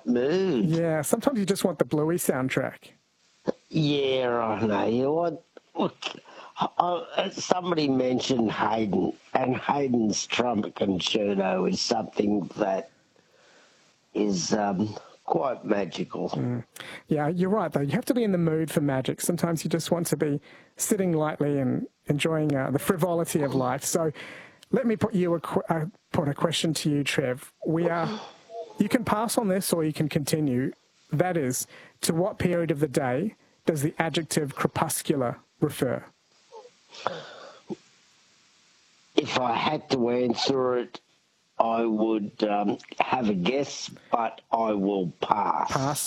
mood. Yeah, sometimes you just want the Bluey soundtrack. Yeah, I know. You know what? Look, somebody mentioned Haydn, and Haydn's trumpet concerto is something that is quite magical. Yeah, you're right, though. You have to be in the mood for magic. Sometimes you just want to be sitting lightly and enjoying the frivolity of life. So let me put a question to you, Trev. You can pass on this or you can continue. That is, to what period of the day does the adjective crepuscular refer? If I had to answer it, I would have a guess, but I will pass. Pass.